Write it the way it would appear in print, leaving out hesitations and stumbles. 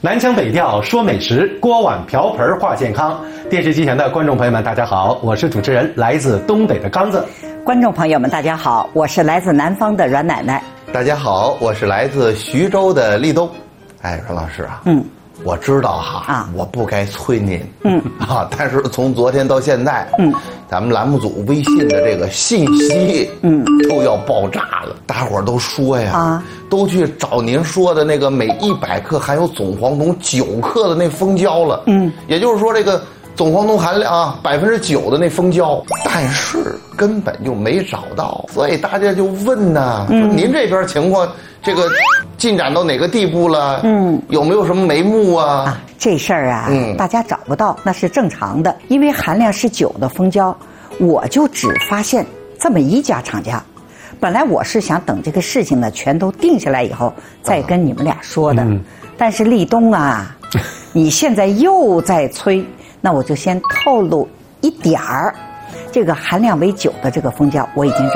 南腔北调说美食，锅碗瓢盆话健康。电视机前的观众朋友们，大家好，我是主持人来自东北的刚子。 观众朋友们，大家好，我是来自南方的阮奶奶。 大家好，我是来自徐州的立冬。哎，阮老师啊，我知道哈，我不该催您，但是从昨天到现在，咱们栏目组微信的这个信息，都要爆炸了。大伙儿都说呀，都去找您说的那个每100克含有总黄酮9克的那蜂胶了。也就是说这个总黄酮含量啊9%的那蜂胶，但是根本就没找到，所以大家就问呐，说您这边情况这个进展到哪个地步了？有没有什么眉目啊？ 这事儿啊，大家找不到那是正常的，因为含量是9的蜂胶，我就只发现这么一家厂家。本来我是想等这个事情呢全都定下来以后再跟你们俩说的，但是立冬啊，你现在又在催，那我就先透露一点儿，这个含量为9的这个蜂胶我已经